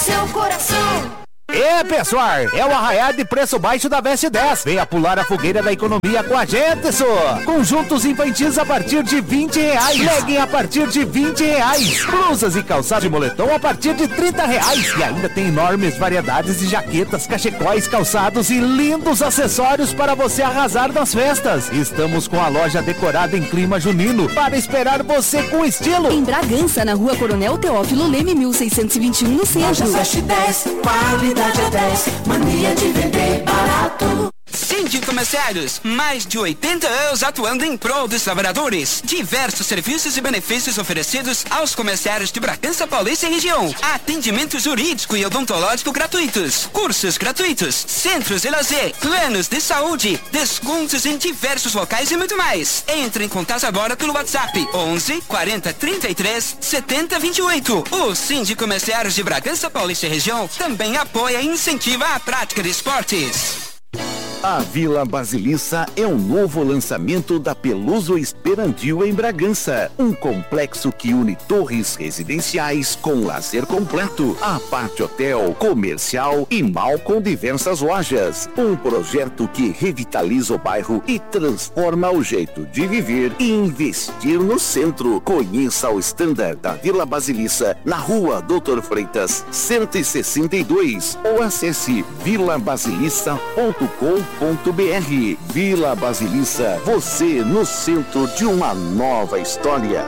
Seu coração. Pessoal, é o arraiar de preço baixo da Veste 10. Venha pular a fogueira da economia com a gente, só. Conjuntos infantis a partir de R$20. Legging a partir de R$20. Blusas e calçados de moletom a partir de R$30. E ainda tem enormes variedades de jaquetas, cachecóis, calçados e lindos acessórios para você arrasar nas festas. Estamos com a loja decorada em clima junino para esperar você com estilo. Em Bragança, na Rua Coronel Teófilo Leme, 1621, no centro. Veste 10, qualidade é 10, mania de vender barato. Síndico Comerciários, mais de 80 anos atuando em prol dos trabalhadores. Diversos serviços e benefícios oferecidos aos comerciários de Bragança Paulista e região. Atendimento jurídico e odontológico gratuitos. Cursos gratuitos. Centros de lazer. Planos de saúde. Descontos em diversos locais e muito mais. Entre em contato agora pelo WhatsApp 11 40 33 70 28. O Síndico Comerciários de Bragança Paulista e região também apoia e incentiva a prática de esportes. A Vila Basilissa é um novo lançamento da Peluso Esperantil em Bragança. Um complexo que une torres residenciais com lazer completo, apart hotel, comercial e mall com diversas lojas. Um projeto que revitaliza o bairro e transforma o jeito de viver e investir no centro. Conheça o standard da Vila Basilissa na Rua Doutor Freitas, 162 ou acesse vilabasilissa.com.br. Vila Basilissa, você no centro de uma nova história.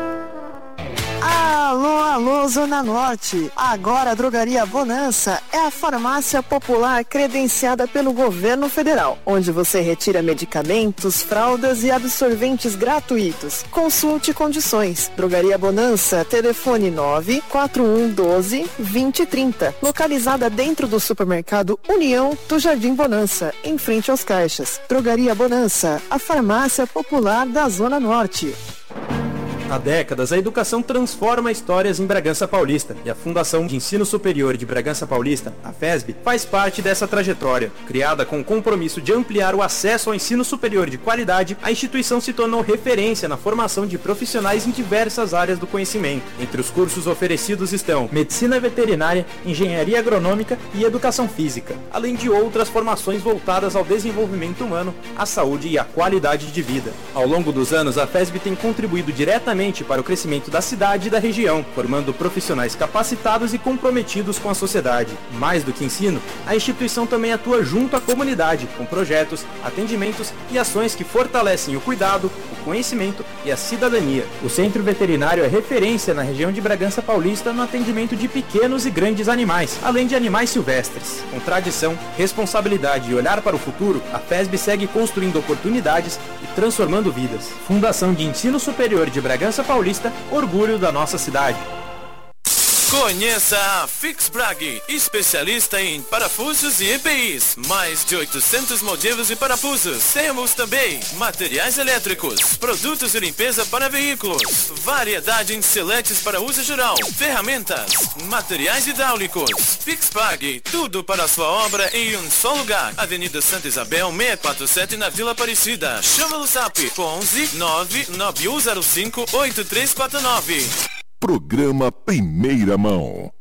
Alô, alô, Zona Norte. Agora a Drogaria Bonança é a farmácia popular credenciada pelo governo federal, onde você retira medicamentos, fraldas e absorventes gratuitos. Consulte condições. Drogaria Bonança, telefone 94112-2030. Localizada dentro do supermercado União do Jardim Bonança, em frente aos caixas. Drogaria Bonança, a farmácia popular da Zona Norte. Há décadas, a educação transforma histórias em Bragança Paulista e a Fundação de Ensino Superior de Bragança Paulista, a FESB, faz parte dessa trajetória. Criada com o compromisso de ampliar o acesso ao ensino superior de qualidade, a instituição se tornou referência na formação de profissionais em diversas áreas do conhecimento. Entre os cursos oferecidos estão Medicina Veterinária, Engenharia Agronômica e Educação Física, além de outras formações voltadas ao desenvolvimento humano, à saúde e à qualidade de vida. Ao longo dos anos, a FESB tem contribuído diretamente para o crescimento da cidade e da região, formando profissionais capacitados e comprometidos com a sociedade. Mais do que ensino, a instituição também atua junto à comunidade, com projetos, atendimentos e ações que fortalecem o cuidado, o conhecimento e a cidadania. O Centro Veterinário é referência na região de Bragança Paulista no atendimento de pequenos e grandes animais, além de animais silvestres. Com tradição, responsabilidade e olhar para o futuro, a FESB segue construindo oportunidades e transformando vidas. Fundação de Ensino Superior de Bragança Paulista, orgulho da nossa cidade. Conheça a Fixbrag, especialista em parafusos e EPIs. Mais de 800 modelos de parafusos. Temos também materiais elétricos, produtos de limpeza para veículos, variedade em seletes para uso geral, ferramentas, materiais hidráulicos. Fixbrag, tudo para a sua obra em um só lugar. Avenida Santa Isabel, 647 na Vila Aparecida. Chama no zap 11 99105 8349. Programa Primeira Mão.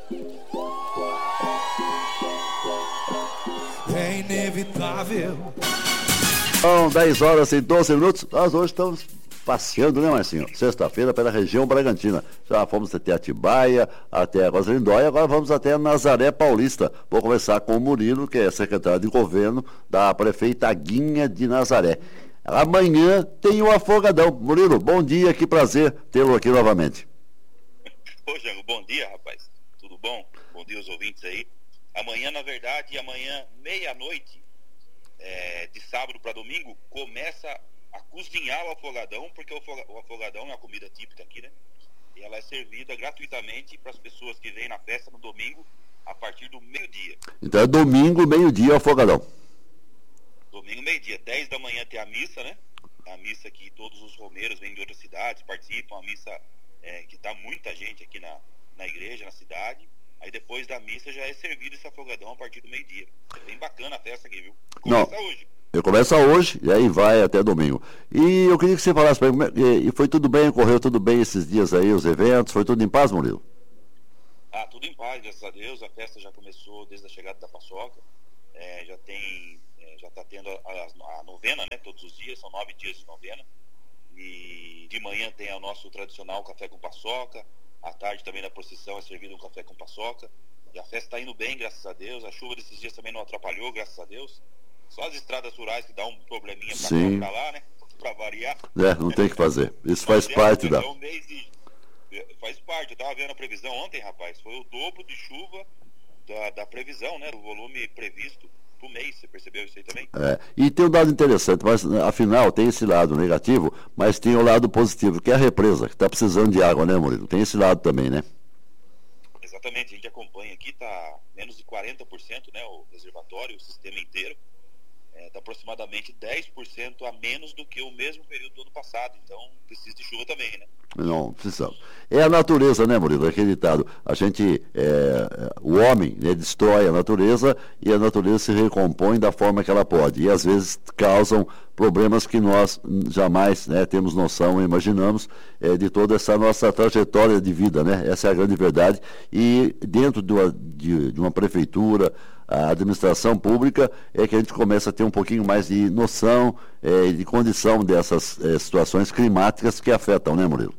É inevitável. São 10 horas e 12 minutos. Nós hoje estamos passeando, né, Marcinho? Sexta-feira pela região Bragantina. Já fomos até Atibaia, até Rosalindóia, agora vamos até Nazaré Paulista. Vou conversar com o Murilo, que é secretário de governo da prefeita Guinha de Nazaré. Amanhã tem o Afogadão. Murilo, bom dia, que prazer tê-lo aqui novamente. Ô, Jango, bom dia, rapaz. Tudo bom? Bom dia aos ouvintes aí. Amanhã, na verdade, meia-noite, de sábado para domingo, começa a cozinhar o afogadão, porque o afogadão é uma comida típica aqui, né? E ela é servida gratuitamente para as pessoas que vêm na festa no domingo, a partir do meio-dia. Então é domingo, meio-dia, o afogadão. Domingo, meio-dia. 10 da manhã tem a missa, né? A missa que todos os romeiros vêm de outras cidades, participam, a missa que dá muita gente aqui na igreja, na cidade. Aí depois da missa já é servido esse afogadão a partir do meio-dia. É bem bacana a festa aqui, viu? Começa hoje. Começa hoje e aí vai até domingo. E eu queria que você falasse para mim, e foi tudo bem, correu tudo bem esses dias aí, os eventos, foi tudo em paz, Murilo? Tudo em paz, graças a Deus. A festa já começou desde a chegada da paçoca. Já está tendo a novena, né? Todos os dias, são 9 dias de novena. E de manhã tem o nosso tradicional café com paçoca. À tarde também na procissão é servido um café com paçoca. E a festa está indo bem, graças a Deus. A chuva desses dias também não atrapalhou, graças a Deus. Só as estradas rurais que dá um probleminha para lá, né? Para variar. Não tem o que fazer. Isso faz parte da... Faz parte. Eu estava vendo a previsão ontem, rapaz. Foi o dobro de chuva da previsão, né? Do volume previsto pro mês. Você percebeu isso aí também? E tem um dado interessante, mas afinal tem esse lado negativo, mas tem o lado positivo, que é a represa, que está precisando de água, né, Murilo? Tem esse lado também, né? Exatamente. A gente acompanha aqui, tá menos de 40%, né? O reservatório, o sistema inteiro. Está aproximadamente 10% a menos do que o mesmo período do ano passado. Então, precisa de chuva também, né? Não, precisa. É a natureza, né, Murilo? Aquele ditado. O homem, né, destrói a natureza e a natureza se recompõe da forma que ela pode. E às vezes causam problemas que nós jamais, né, temos noção e imaginamos de toda essa nossa trajetória de vida, né? Essa é a grande verdade. E dentro de uma prefeitura, a administração pública, é que a gente começa a ter um pouquinho mais de noção e de condição dessas situações climáticas que afetam, né, Murilo?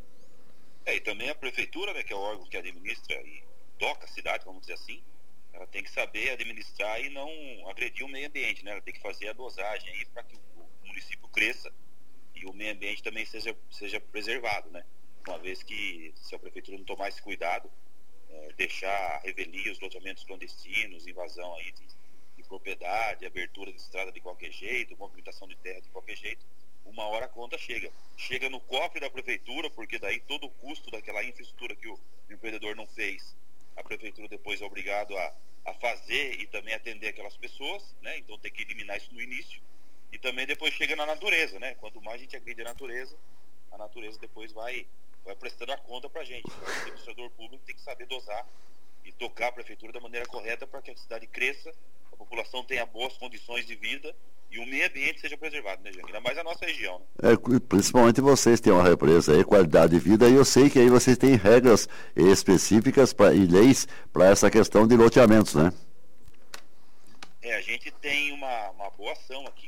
E também a prefeitura, né, que é o órgão que administra e toca a cidade, vamos dizer assim, ela tem que saber administrar e não agredir o meio ambiente, né? Ela tem que fazer a dosagem aí para que o município cresça e o meio ambiente também seja preservado, né? Uma vez que, se a prefeitura não tomar esse cuidado, deixar a revelia, os loteamentos clandestinos, invasão aí de propriedade, abertura de estrada de qualquer jeito, movimentação de terra de qualquer jeito, uma hora a conta chega no cofre da prefeitura, porque daí todo o custo daquela infraestrutura que o empreendedor não fez, a prefeitura depois é obrigado a fazer e também atender aquelas pessoas, né? Então tem que eliminar isso no início, e também depois chega na natureza, né? Quanto mais a gente agride a natureza depois vai prestando a conta pra gente. Então, o administrador público tem que saber dosar e tocar a prefeitura da maneira correta para que a cidade cresça, a população tenha boas condições de vida e o meio ambiente seja preservado, né, gente? Ainda mais a nossa região, né? Principalmente vocês têm uma represa aí, qualidade de vida, e eu sei que aí vocês têm regras específicas e leis para essa questão de loteamentos, né? A gente tem uma boa ação aqui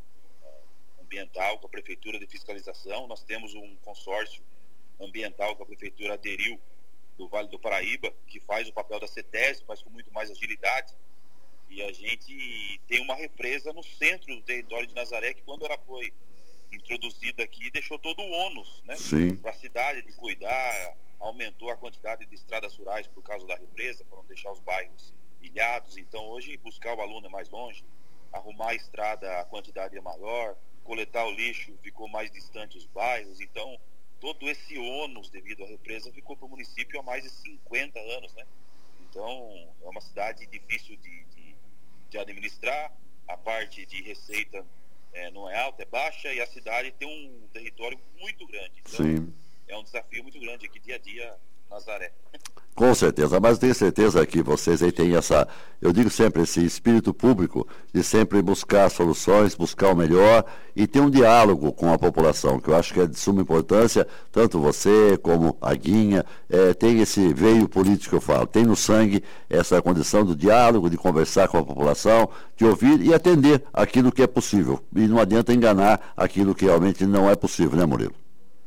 ambiental com a prefeitura de fiscalização. Nós temos um consórcio ambiental que a prefeitura aderiu do Vale do Paraíba, que faz o papel da CETES, mas com muito mais agilidade. E a gente tem uma represa no centro do território de Nazaré, que quando ela foi introduzida aqui, deixou todo o ônus, né, para a cidade de cuidar, aumentou a quantidade de estradas rurais por causa da represa, para não deixar os bairros ilhados. Então hoje buscar o aluno é mais longe, arrumar a estrada, a quantidade é maior, coletar o lixo, ficou mais distante os bairros. Então todo esse ônus devido à represa ficou para o município há mais de 50 anos, né? Então é uma cidade difícil de administrar, a parte de receita não é alta, é baixa, e a cidade tem um território muito grande. Então é um desafio muito grande aqui dia a dia, Nazaré. Com certeza, mas eu tenho certeza que vocês aí têm eu digo sempre, esse espírito público de sempre buscar soluções, buscar o melhor e ter um diálogo com a população, que eu acho que é de suma importância, tanto você como a Guinha, tem esse veio político que eu falo, tem no sangue essa condição do diálogo, de conversar com a população, de ouvir e atender aquilo que é possível. E não adianta enganar aquilo que realmente não é possível, né, Murilo?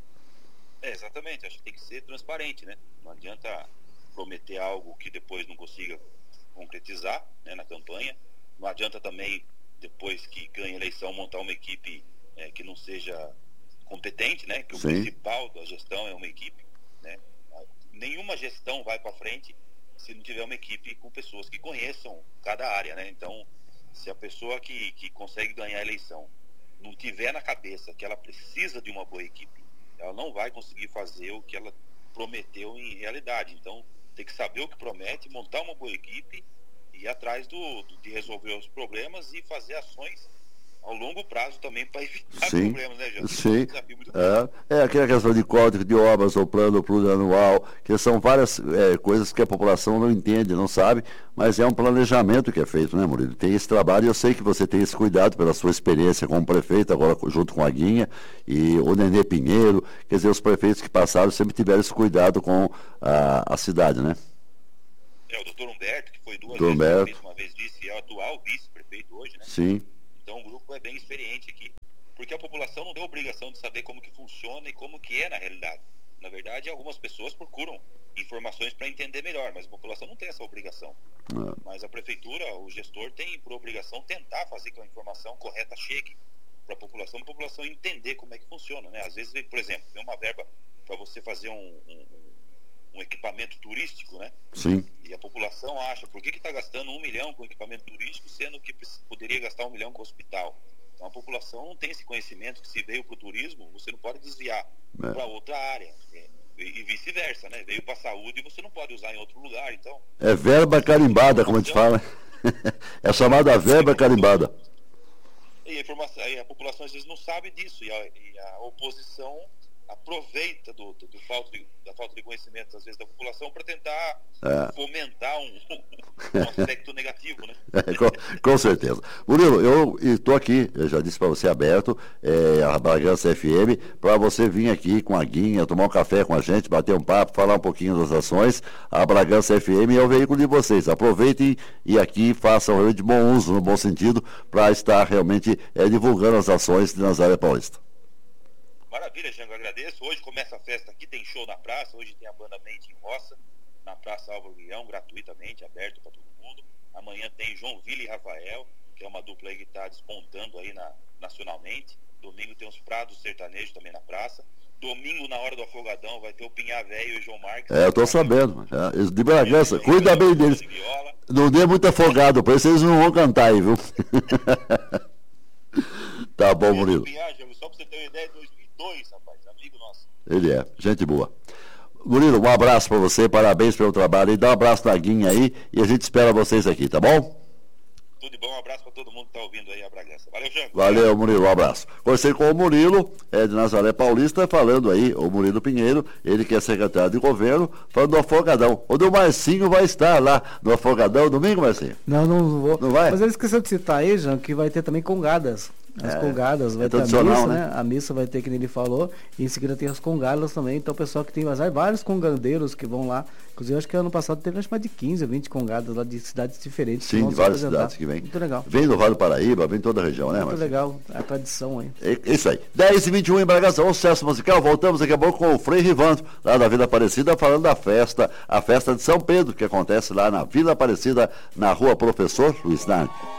Exatamente, acho que tem que ser transparente, né? Não adianta prometer algo que depois não consiga concretizar, né, na campanha. Não adianta também, depois que ganha a eleição, montar uma equipe que não seja competente, né? Que o principal da gestão é uma equipe, né? Nenhuma gestão vai para frente se não tiver uma equipe com pessoas que conheçam cada área, né? Então, se a pessoa que consegue ganhar a eleição não tiver na cabeça que ela precisa de uma boa equipe, ela não vai conseguir fazer o que ela prometeu em realidade. Então, tem que saber o que promete, montar uma boa equipe e ir atrás de resolver os problemas e fazer ações ao longo prazo também para evitar problemas, né, Jânio? Sim. Aquela questão de código de obras ou plano plurianual, que são várias coisas que a população não entende, não sabe, mas é um planejamento que é feito, né, Murilo? Tem esse trabalho e eu sei que você tem esse cuidado pela sua experiência como prefeito, agora junto com a Guinha e o Nenê Pinheiro, quer dizer, os prefeitos que passaram sempre tiveram esse cuidado com a cidade, né? o doutor Humberto, que foi duas vezes, uma vez vice, e é o atual vice-prefeito hoje, né? Sim. Então o grupo é bem experiente aqui, porque a população não tem obrigação de saber como que funciona e como que é na realidade. Na verdade, algumas pessoas procuram informações para entender melhor, mas a população não tem essa obrigação. Mas a prefeitura, o gestor, tem por obrigação tentar fazer que a informação correta chegue para a população entender como é que funciona, né? Às vezes, por exemplo, tem uma verba para você fazer um equipamento turístico, né? Sim. E a população acha, por que está gastando 1 milhão com equipamento turístico, sendo que poderia gastar 1 milhão com hospital? Então a população não tem esse conhecimento que se veio para o turismo, você não pode desviar para outra área. E vice-versa, né? Veio para a saúde e você não pode usar em outro lugar, então... É verba carimbada, como a gente fala. É chamada verba carimbada. E a população às vezes não sabe disso, e a oposição aproveita da falta de conhecimento, às vezes, da população para tentar fomentar um aspecto negativo, né? Com certeza. Murilo, eu estou aqui, eu já disse para você, aberto, a Bragança FM, para você vir aqui com a Guinha, tomar um café com a gente, bater um papo, falar um pouquinho das ações. A Bragança FM é o veículo de vocês. Aproveitem e aqui façam de bom uso, no bom sentido, para estar realmente divulgando as ações de Nazaré Paulista. Maravilha, Jango, agradeço. Hoje começa a festa aqui, tem show na praça. Hoje tem a banda Mente em Roça, na Praça Álvaro Guião, gratuitamente, aberto para todo mundo. Amanhã tem João Vila e Rafael, que é uma dupla aí que está despontando aí nacionalmente. Domingo tem os Prados Sertanejos também na praça. Domingo, na hora do afogadão, vai ter o Pinhar Velho e o João Marques. Eu tô sabendo. De Bragança, cuida bem deles. Não dê muito afogado, por isso eles não vão cantar aí, viu? Tá bom, Murilo. Só pra você ter uma ideia, 2002, rapaz, amigo nosso. Ele é, gente boa. Murilo, um abraço para você, parabéns pelo trabalho, e dá um abraço na Guinha aí, e a gente espera vocês aqui, tá bom? Tudo de bom, um abraço para todo mundo que tá ouvindo aí a Bragança. Valeu, Jango. Valeu, Murilo, um abraço. Conversei com o Murilo, de Nazaré Paulista, falando aí, o Murilo Pinheiro, ele que é secretário de governo, falando do Afogadão. O do Marcinho vai estar lá no Afogadão, domingo, Marcinho? Não vou. Não vai? Mas ele esqueceu de citar aí, Jango, que vai ter também congadas. As congadas, vai ter a missa, né? A missa vai ter, que nem ele falou, e em seguida tem as congadas também. Então o pessoal que tem vários congandeiros que vão lá. Inclusive, acho que ano passado teve mais de 15 ou 20 congadas lá de cidades diferentes. Sim, de várias cidades que vem. Muito legal. Vem do Vale do Paraíba, vem toda a região, né, Marcinho? Muito legal, a tradição aí. Isso aí. 10h21 em Bragança, um sucesso musical. Voltamos daqui a pouco com o Frei Rivando, lá da Vila Aparecida, falando da festa, a festa de São Pedro, que acontece lá na Vila Aparecida, na Rua Professor Luiz Nardi.